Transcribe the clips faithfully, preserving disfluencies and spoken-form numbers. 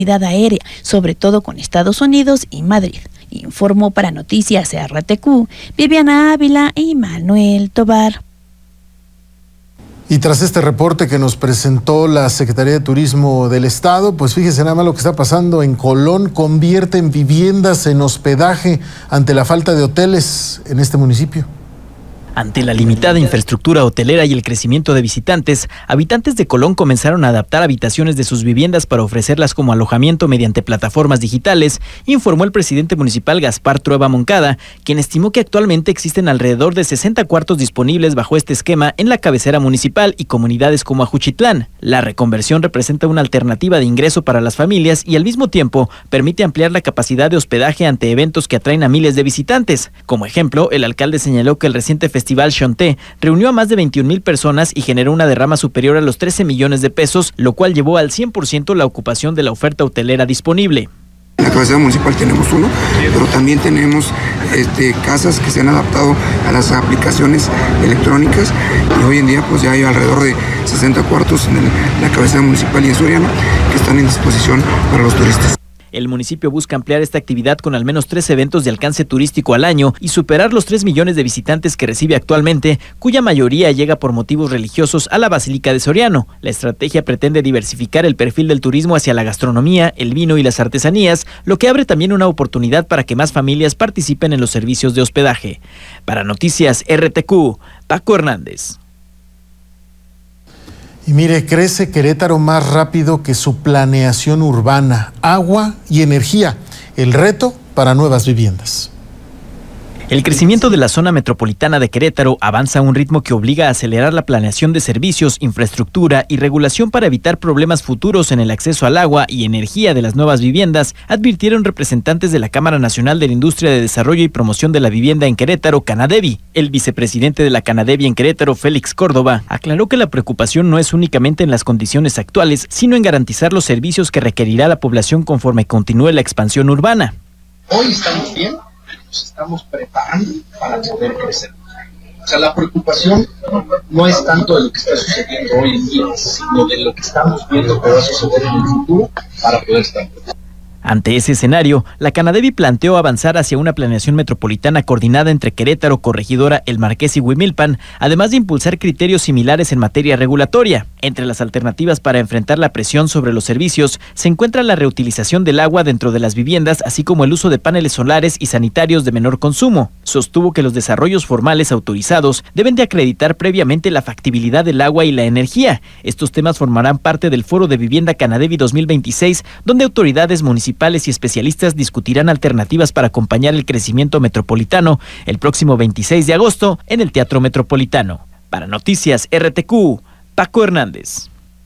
aérea, sobre todo con Estados Unidos y Madrid. Informó para Noticias R T Q, Viviana Ávila y Manuel Tobar. Y tras este reporte que nos presentó la Secretaría de Turismo del Estado, pues fíjese nada más lo que está pasando en Colón. Convierten viviendas en hospedaje ante la falta de hoteles en este municipio. Ante la limitada infraestructura hotelera y el crecimiento de visitantes, habitantes de Colón comenzaron a adaptar habitaciones de sus viviendas para ofrecerlas como alojamiento mediante plataformas digitales, informó el presidente municipal Gaspar Trueba Moncada, quien estimó que actualmente existen alrededor de sesenta cuartos disponibles bajo este esquema en la cabecera municipal y comunidades como Ajuchitlán. La reconversión representa una alternativa de ingreso para las familias y al mismo tiempo permite ampliar la capacidad de hospedaje ante eventos que atraen a miles de visitantes. Como ejemplo, el alcalde señaló que el reciente festival Festival Xonté reunió a más de veintiún mil personas y generó una derrama superior a los trece millones de pesos, lo cual llevó al cien por ciento la ocupación de la oferta hotelera disponible. En la cabecera municipal tenemos uno, pero también tenemos este, casas que se han adaptado a las aplicaciones electrónicas y hoy en día pues ya hay alrededor de sesenta cuartos en el, la cabecera municipal y en Soriano que están en disposición para los turistas. El municipio busca ampliar esta actividad con al menos tres eventos de alcance turístico al año y superar los tres millones de visitantes que recibe actualmente, cuya mayoría llega por motivos religiosos a la Basílica de Soriano. La estrategia pretende diversificar el perfil del turismo hacia la gastronomía, el vino y las artesanías, lo que abre también una oportunidad para que más familias participen en los servicios de hospedaje. Para Noticias R T Q, Paco Hernández. Y mire, crece Querétaro más rápido que su planeación urbana, agua y energía. El reto para nuevas viviendas. El crecimiento de la zona metropolitana de Querétaro avanza a un ritmo que obliga a acelerar la planeación de servicios, infraestructura y regulación para evitar problemas futuros en el acceso al agua y energía de las nuevas viviendas, advirtieron representantes de la Cámara Nacional de la Industria de Desarrollo y Promoción de la Vivienda en Querétaro, Canadevi. El vicepresidente de la Canadevi en Querétaro, Félix Córdoba, aclaró que la preocupación no es únicamente en las condiciones actuales, sino en garantizar los servicios que requerirá la población conforme continúe la expansión urbana. Hoy estamos bien. Nos estamos preparando para poder crecer. O sea, la preocupación no es tanto de lo que está sucediendo hoy en día, sino de lo que estamos viendo que va a suceder en el futuro para poder estar preparados. Ante ese escenario, la Canadevi planteó avanzar hacia una planeación metropolitana coordinada entre Querétaro, Corregidora, El Marqués y Huimilpan, además de impulsar criterios similares en materia regulatoria. Entre las alternativas para enfrentar la presión sobre los servicios se encuentra la reutilización del agua dentro de las viviendas, así como el uso de paneles solares y sanitarios de menor consumo. Sostuvo que los desarrollos formales autorizados deben de acreditar previamente la factibilidad del agua y la energía. Estos temas formarán parte del Foro de Vivienda Canadevi dos mil veintiséis, donde autoridades municipales y especialistas discutirán alternativas para acompañar el crecimiento metropolitano el próximo veintiséis de agosto en el Teatro Metropolitano. Para Noticias R T Q, Paco Hernández.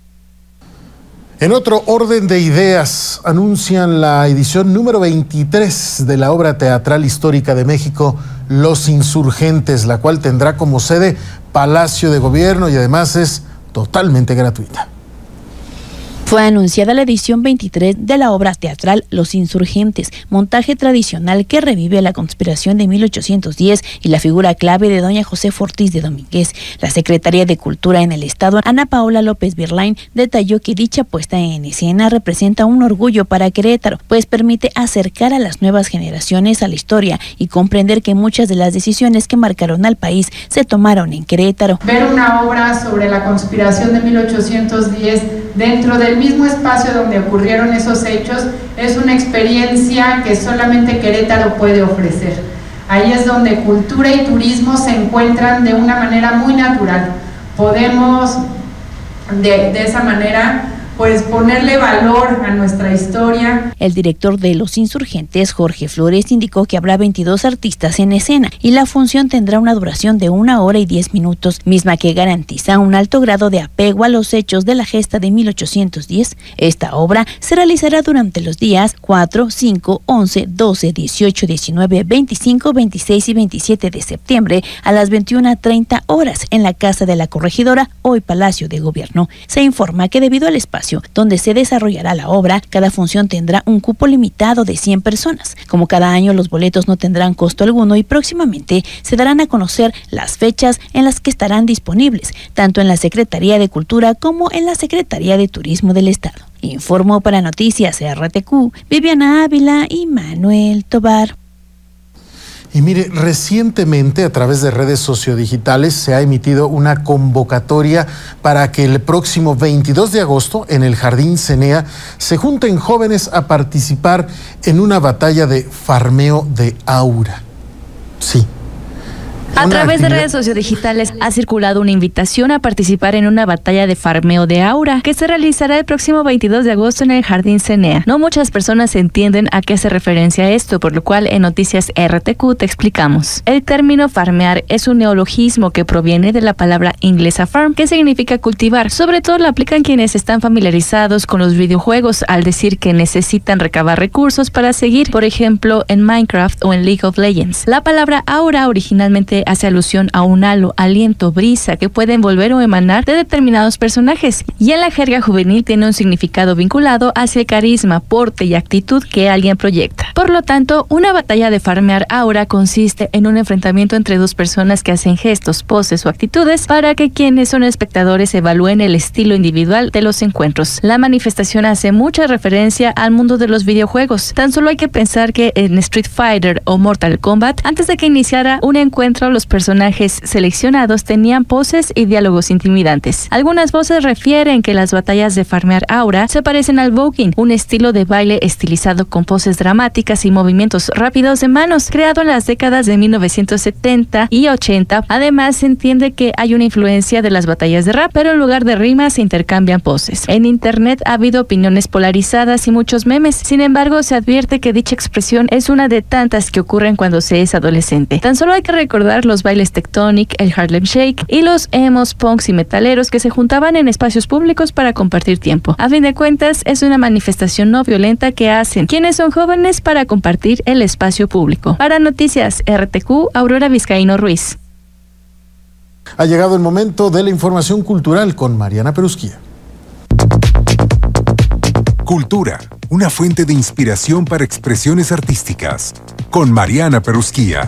En otro orden de ideas, anuncian la edición número veintitrés de la obra teatral histórica de México, Los Insurgentes, la cual tendrá como sede Palacio de Gobierno y además es totalmente gratuita. Fue anunciada la edición veintitrés de la obra teatral Los Insurgentes, montaje tradicional que revive la conspiración de mil ochocientos diez y la figura clave de doña Josefa Ortiz de Domínguez. La secretaria de Cultura en el Estado, Ana Paola López Virlain, detalló que dicha puesta en escena representa un orgullo para Querétaro, pues permite acercar a las nuevas generaciones a la historia y comprender que muchas de las decisiones que marcaron al país se tomaron en Querétaro. Ver una obra sobre la conspiración de mil ochocientos diez dentro del mismo espacio donde ocurrieron esos hechos es una experiencia que solamente Querétaro puede ofrecer. Ahí es donde cultura y turismo se encuentran de una manera muy natural. Podemos de, de esa manera pues ponerle valor a nuestra historia. El director de Los Insurgentes, Jorge Flores, indicó que habrá veintidós artistas en escena y la función tendrá una duración de una hora y diez minutos, misma que garantiza un alto grado de apego a los hechos de la gesta de mil ochocientos diez. Esta obra se realizará durante los días cuatro, cinco, once, doce, dieciocho, diecinueve, veinticinco, veintiséis y veintisiete de septiembre a las veintiuna treinta horas en la Casa de la Corregidora, hoy Palacio de Gobierno. Se informa que debido al espacio espacio donde se desarrollará la obra, cada función tendrá un cupo limitado de cien personas. Como cada año, los boletos no tendrán costo alguno y próximamente se darán a conocer las fechas en las que estarán disponibles, tanto en la Secretaría de Cultura como en la Secretaría de Turismo del Estado. Informó para Noticias R T Q, Viviana Ávila y Manuel Tobar. Y mire, recientemente a través de redes sociodigitales se ha emitido una convocatoria para que el próximo veintidós de agosto en el Jardín Cenea se junten jóvenes a participar en una batalla de farmeo de aura. Sí. A través de redes sociodigitales ha circulado una invitación a participar en una batalla de farmeo de aura que se realizará el próximo veintidós de agosto en el Jardín Cenea. No muchas personas entienden a qué hace referencia esto, por lo cual en Noticias R T Q te explicamos. El término farmear es un neologismo que proviene de la palabra inglesa farm, que significa cultivar. Sobre todo lo aplican quienes están familiarizados con los videojuegos al decir que necesitan recabar recursos para seguir, por ejemplo, en Minecraft o en League of Legends. La palabra aura originalmente hace alusión a un halo, aliento, brisa que puede envolver o emanar de determinados personajes, y en la jerga juvenil tiene un significado vinculado hacia el carisma, porte y actitud que alguien proyecta. Por lo tanto, una batalla de farmear aura consiste en un enfrentamiento entre dos personas que hacen gestos, poses o actitudes para que quienes son espectadores evalúen el estilo individual de los encuentros. La manifestación hace mucha referencia al mundo de los videojuegos. Tan solo hay que pensar que en Street Fighter o Mortal Kombat, antes de que iniciara un encuentro, los personajes seleccionados tenían poses y diálogos intimidantes. Algunas voces refieren que las batallas de farmear aura se parecen al voguing, un estilo de baile estilizado con poses dramáticas y movimientos rápidos de manos, creado en las décadas de mil novecientos setenta y ochenta. Además, se entiende que hay una influencia de las batallas de rap, pero en lugar de rimas se intercambian poses. En internet ha habido opiniones polarizadas y muchos memes. Sin embargo, se advierte que dicha expresión es una de tantas que ocurren cuando se es adolescente. Tan solo hay que recordar los bailes Tectonic, el Harlem Shake y los emos, punks y metaleros que se juntaban en espacios públicos para compartir tiempo. A fin de cuentas, es una manifestación no violenta que hacen quienes son jóvenes para compartir el espacio público. Para Noticias R T Q, Aurora Vizcaíno Ruiz. Ha llegado el momento de la información cultural con Mariana Perusquía. Cultura, una fuente de inspiración para expresiones artísticas. Con Mariana Perusquía.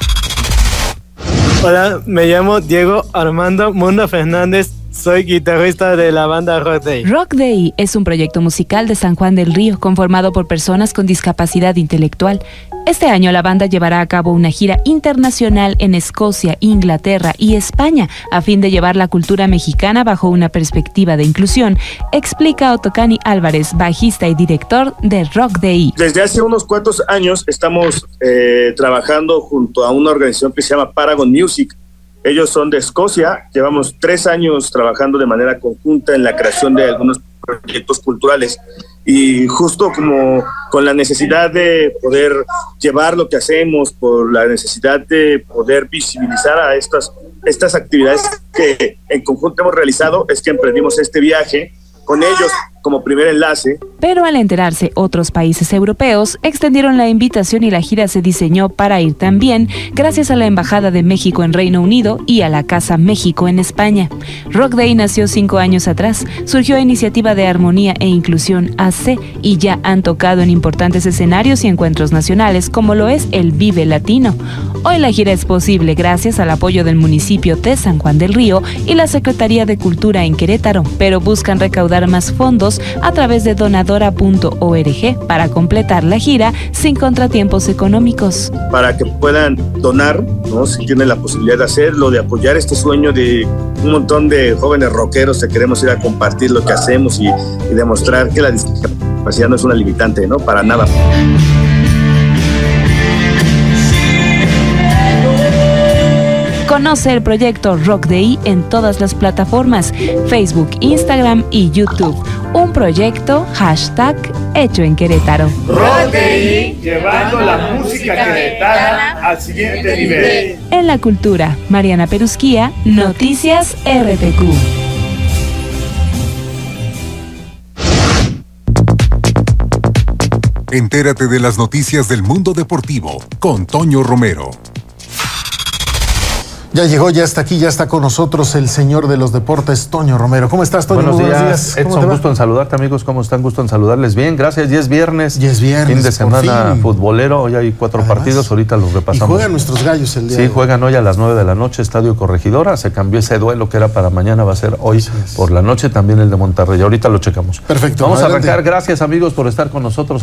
Hola, me llamo Diego Armando Mundo Fernández. Soy guitarrista de la banda Rock Day. Rock Day es un proyecto musical de San Juan del Río conformado por personas con discapacidad intelectual. Este año la banda llevará a cabo una gira internacional en Escocia, Inglaterra y España a fin de llevar la cultura mexicana bajo una perspectiva de inclusión, explica Otocani Álvarez, bajista y director de Rock Day. Desde hace unos cuantos años estamos eh, trabajando junto a una organización que se llama Paragon Music. Ellos son de Escocia, llevamos tres años trabajando de manera conjunta en la creación de algunos proyectos culturales y justo como con la necesidad de poder llevar lo que hacemos, por la necesidad de poder visibilizar a estas, estas actividades que en conjunto hemos realizado, es que emprendimos este viaje con ellos como primer enlace. Pero al enterarse otros países europeos, extendieron la invitación y la gira se diseñó para ir también gracias a la Embajada de México en Reino Unido y a la Casa México en España. Rock Day nació cinco años atrás, surgió a iniciativa de Armonía e Inclusión A C y ya han tocado en importantes escenarios y encuentros nacionales como lo es el Vive Latino. Hoy la gira es posible gracias al apoyo del municipio de San Juan del Río y la Secretaría de Cultura en Querétaro, pero buscan recaudar más fondos a través de donadora punto org para completar la gira sin contratiempos económicos. Para que puedan donar, ¿no? Si tienen la posibilidad de hacerlo, de apoyar este sueño de un montón de jóvenes rockeros que queremos ir a compartir lo que hacemos y, y demostrar que la discapacidad no es una limitante, ¿no? Para nada. Conoce el proyecto Rock Day en todas las plataformas, Facebook, Instagram y YouTube. Un proyecto hashtag hecho en Querétaro. Rock Day, llevando la música queretana al siguiente nivel. En la cultura, Mariana Perusquía, Noticias R T Q. Entérate de las noticias del mundo deportivo con Toño Romero. Ya llegó, ya está aquí, ya está con nosotros el señor de los deportes, Toño Romero. ¿Cómo estás, Toño? Buenos, Muy días, buenos días. Edson, gusto en saludarte, amigos. ¿Cómo están? Gusto en saludarles. Bien, gracias. Y es viernes. Y es viernes, fin de semana fin. futbolero. Hoy hay cuatro Además, partidos, ahorita los repasamos. Y juegan nuestros gallos el día Sí, de hoy. juegan hoy a las nueve de la noche, Estadio Corregidora. Se cambió ese duelo que era para mañana, va a ser hoy es. por la noche, también el de Monterrey. Ahorita lo checamos. Perfecto. Vamos adelante. a arrancar. Gracias, amigos, por estar con nosotros.